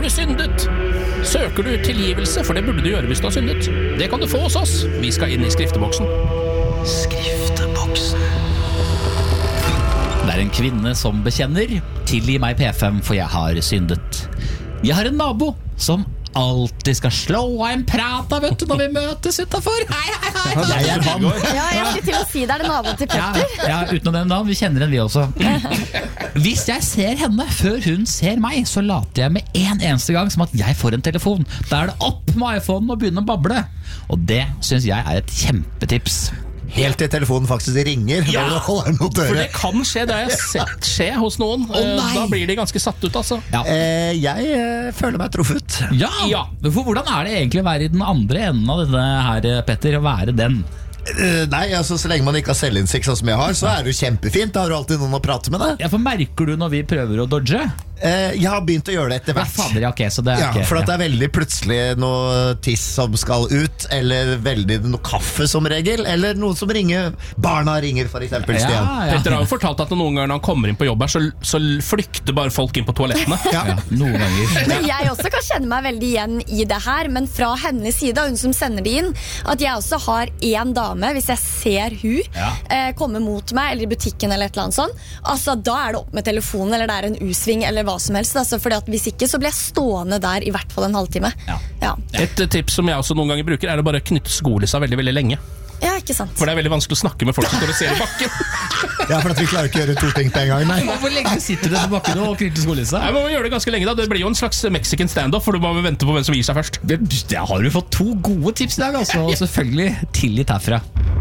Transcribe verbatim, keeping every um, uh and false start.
Har du syndet? Søker du tilgivelse? For det burde du gjøre hvis du har syndet. Det kan du få hos oss. Vi skal inn i skrifteboksen. Skrifteboksen. Det er en kvinne som bekjenner: tilgi meg P fem, for jeg har syndet. Jeg har en nabo som alltid skal slå av en prat av, vet du, når vi møtes utenfor. Hei, hei, hei. Jeg er han. Ja, jeg skulle til å si det er det naboen til Petter. Ja, ja, uten å nevne navn, vi kjenner henne vi også. Hvis jeg ser henne før hun ser meg, så later jeg med en eneste gang som at jeg får en telefon. Da er det opp med iPhonen og begynne å bable. Og det synes jeg er et kjempetips. Helt til telefonen faktisk ringer. Ja, for det kan skje. Det har jeg sett skje hos noen. Oh, da blir de ganske satt ut, altså. Ja. eh, Jeg eh, føler meg truffet. Ja, Ja. For hvordan er det egentlig å være i den andre enden av dette her, Petter? Å være den? eh, Nei, altså så lenge man ikke har selvinnsikt sånn som jeg har, så er det jo kjempefint. Da har du alltid noen å prate med deg. Ja, for merker du når vi prøver å dodge? eh, Jeg har begynt å gjøre det etter Ja, hvert. fader, ja, ok, så det er Ja, ikke for at det er veldig plutselig noe tiss som skal ut, eller veldig noe kaffe som regel, eller noen som ringer. Barna ringer, for eksempel, Ja, Stian. ja. Petter har jo fortalt at noen ganger når han kommer inn på jobb her, så, så flykter bare folk inn på toalettene. Ja. Ja, noen ganger. Men jeg også kan kjenne meg veldig igjen i det her. Men fra hennes side, hun som sender det inn, at jeg også har en dame. Hvis jeg ser hun Ja. eh, komme mot meg, eller i butikken eller et eller annet sånt, altså da er det opp med telefonen, eller det er en U-sving, eller hva som helst. Altså, fordi at hvis ikke, så blir jeg stående der i hvert fall en halvtime. Ja. Ja, Et tips som jeg også noen ganger bruker, er å bare knytte skolissa veldig, veldig lenge. ja ikke sant. For det er veldig vanskelig å snakke med folk som står og ser i bakken. Ja, for at vi klarer ikke å gjøre to ting på en gang, nei. Hvor lenge sitter du på bakken og knytter skolissa? Nei, men man gjør det ganske lenge da. Det blir jo en slags Mexican stand-off, for du må vente på hvem som gir seg først. Der har du fått to gode tips i dag, altså. Og selvfølgelig tilgitt herfra.